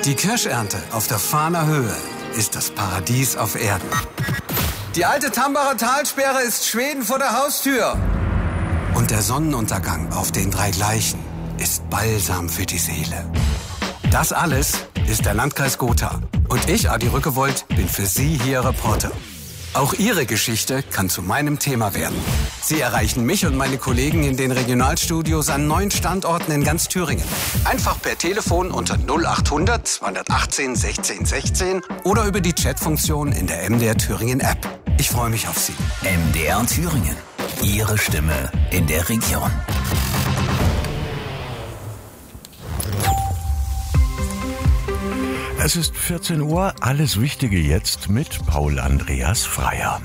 Die Kirschernte auf der Fahner Höhe ist das Paradies auf Erden. Die alte Tambacher Talsperre ist Schweden vor der Haustür. Und der Sonnenuntergang auf den drei Gleichen ist Balsam für die Seele. Das alles ist der Landkreis Gotha. Und ich, Adi Rückewold, bin für Sie hier Reporter. Auch Ihre Geschichte kann zu meinem Thema werden. Sie erreichen mich und meine Kollegen in den Regionalstudios an 9 Standorten in ganz Thüringen. Einfach per Telefon unter 0800 218 16 16 oder über die Chatfunktion in der MDR Thüringen App. Ich freue mich auf Sie. MDR Thüringen. Ihre Stimme in der Region. Es ist 14 Uhr, alles Wichtige jetzt mit Paul Andreas Freier.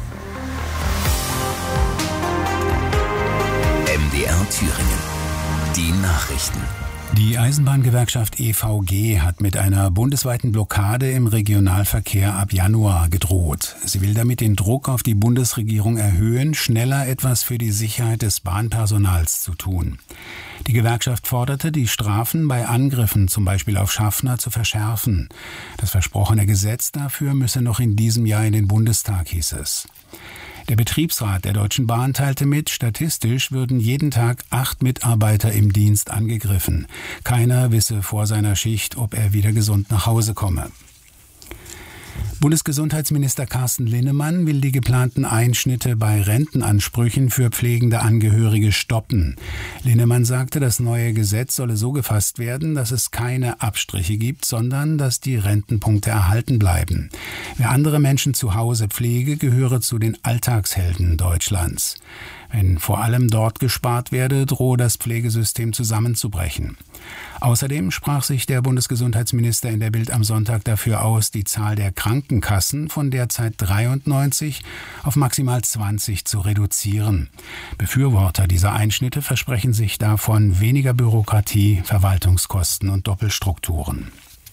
MDR Thüringen. Die Nachrichten. Die Eisenbahngewerkschaft EVG hat mit einer bundesweiten Blockade im Regionalverkehr ab Januar gedroht. Sie will damit den Druck auf die Bundesregierung erhöhen, schneller etwas für die Sicherheit des Bahnpersonals zu tun. Die Gewerkschaft forderte, die Strafen bei Angriffen, zum Beispiel auf Schaffner, zu verschärfen. Das versprochene Gesetz dafür müsse noch in diesem Jahr in den Bundestag, hieß es. Der Betriebsrat der Deutschen Bahn teilte mit, statistisch würden jeden Tag 8 Mitarbeiter im Dienst angegriffen. Keiner wisse vor seiner Schicht, ob er wieder gesund nach Hause komme. Bundesgesundheitsminister Carsten Linnemann will die geplanten Einschnitte bei Rentenansprüchen für pflegende Angehörige stoppen. Linnemann sagte, das neue Gesetz solle so gefasst werden, dass es keine Abstriche gibt, sondern dass die Rentenpunkte erhalten bleiben. Wer andere Menschen zu Hause pflege, gehöre zu den Alltagshelden Deutschlands. Wenn vor allem dort gespart werde, drohe das Pflegesystem zusammenzubrechen. Außerdem sprach sich der Bundesgesundheitsminister in der Bild am Sonntag dafür aus, die Zahl der Krankenkassen von derzeit 93 auf maximal 20 zu reduzieren. Befürworter dieser Einschnitte versprechen sich davon weniger Bürokratie, Verwaltungskosten und Doppelstrukturen.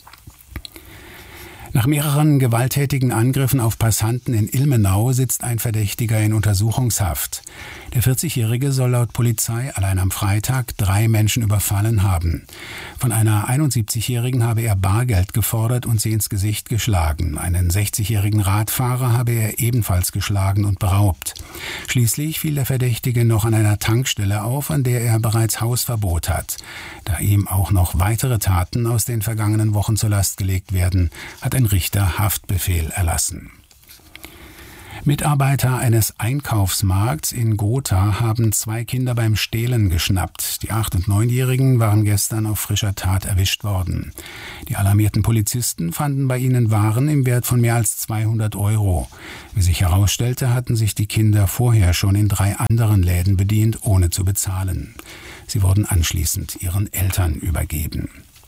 Nach mehreren gewalttätigen Angriffen auf Passanten in Ilmenau sitzt ein Verdächtiger in Untersuchungshaft. Der 40-Jährige soll laut Polizei allein am Freitag 3 Menschen überfallen haben. Von einer 71-Jährigen habe er Bargeld gefordert und sie ins Gesicht geschlagen. Einen 60-jährigen Radfahrer habe er ebenfalls geschlagen und beraubt. Schließlich fiel der Verdächtige noch an einer Tankstelle auf, an der er bereits Hausverbot hat. Da ihm auch noch weitere Taten aus den vergangenen Wochen zur Last gelegt werden, hat ein Richter Haftbefehl erlassen. Mitarbeiter eines Einkaufsmarkts in Gotha haben 2 Kinder beim Stehlen geschnappt. Die 8- und 9-Jährigen waren gestern auf frischer Tat erwischt worden. Die alarmierten Polizisten fanden bei ihnen Waren im Wert von mehr als 200 €. Wie sich herausstellte, hatten sich die Kinder vorher schon in 3 anderen Läden bedient, ohne zu bezahlen. Sie wurden anschließend ihren Eltern übergeben.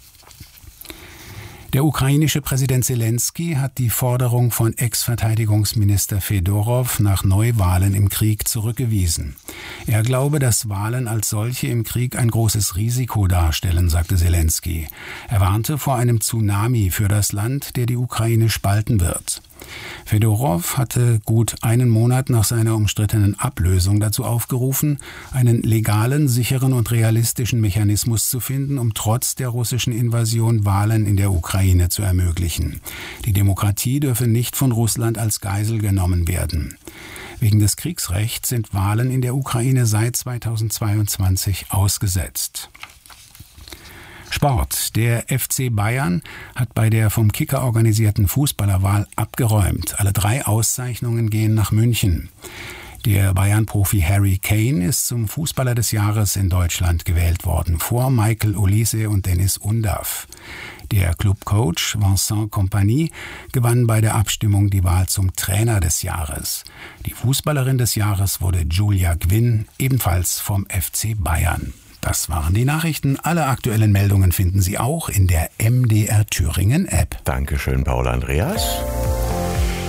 Der ukrainische Präsident Selenskyj hat die Forderung von Ex-Verteidigungsminister Fedorow nach Neuwahlen im Krieg zurückgewiesen. Er glaube, dass Wahlen als solche im Krieg ein großes Risiko darstellen, sagte Selenskyj. Er warnte vor einem Tsunami für das Land, der die Ukraine spalten wird. Fedorow hatte gut einen Monat nach seiner umstrittenen Ablösung dazu aufgerufen, einen legalen, sicheren und realistischen Mechanismus zu finden, um trotz der russischen Invasion Wahlen in der Ukraine zu ermöglichen. Die Demokratie dürfe nicht von Russland als Geisel genommen werden. Wegen des Kriegsrechts sind Wahlen in der Ukraine seit 2022 ausgesetzt. Sport. Der FC Bayern hat bei der vom Kicker organisierten Fußballerwahl abgeräumt. Alle 3 Auszeichnungen gehen nach München. Der Bayern-Profi Harry Kane ist zum Fußballer des Jahres in Deutschland gewählt worden, vor Michael Olise und Dennis Undav. Der Clubcoach Vincent Kompany gewann bei der Abstimmung die Wahl zum Trainer des Jahres. Die Fußballerin des Jahres wurde Julia Gwynn, ebenfalls vom FC Bayern. Das waren die Nachrichten. Alle aktuellen Meldungen finden Sie auch in der MDR Thüringen App. Dankeschön, Paul Andreas.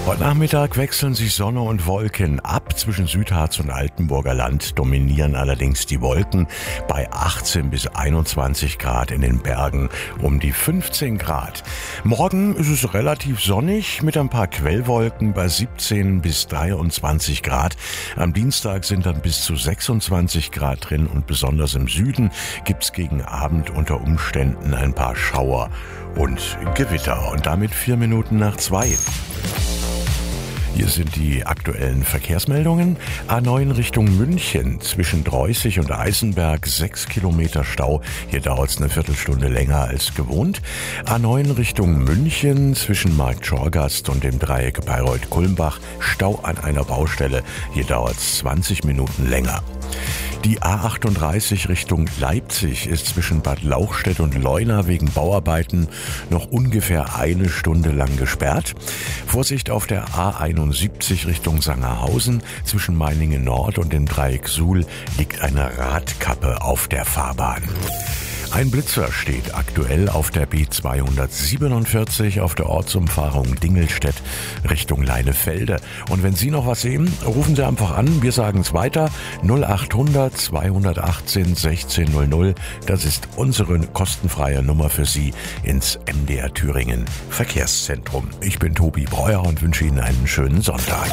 Heute Nachmittag wechseln sich Sonne und Wolken ab. Zwischen Südharz und Altenburger Land dominieren allerdings die Wolken bei 18 bis 21 Grad in den Bergen, um die 15 Grad. Morgen ist es relativ sonnig mit ein paar Quellwolken bei 17 bis 23 Grad. Am Dienstag sind dann bis zu 26 Grad drin und besonders im Süden gibt's gegen Abend unter Umständen ein paar Schauer und Gewitter. Und damit 4 Minuten nach 2. Hier sind die aktuellen Verkehrsmeldungen. A9 Richtung München zwischen Dreußig und Eisenberg 6 Kilometer Stau. Hier dauert es eine Viertelstunde länger als gewohnt. A9 Richtung München zwischen Markt Schorgast und dem Dreieck Bayreuth-Kulmbach. Stau an einer Baustelle. Hier dauert es 20 Minuten länger. Die A38 Richtung Leipzig ist zwischen Bad Lauchstädt und Leuna wegen Bauarbeiten noch ungefähr eine Stunde lang gesperrt. Vorsicht auf der A71 Richtung Sangerhausen. Zwischen Meiningen Nord und dem Dreieck Suhl liegt eine Radkappe auf der Fahrbahn. Ein Blitzer steht aktuell auf der B247 auf der Ortsumfahrung Dingelstedt Richtung Leinefelde. Und wenn Sie noch was sehen, rufen Sie einfach an. Wir sagen es weiter. 0800 218 1600. Das ist unsere kostenfreie Nummer für Sie ins MDR Thüringen Verkehrszentrum. Ich bin Tobi Breuer und wünsche Ihnen einen schönen Sonntag.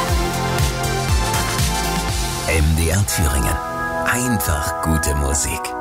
MDR Thüringen. Einfach gute Musik.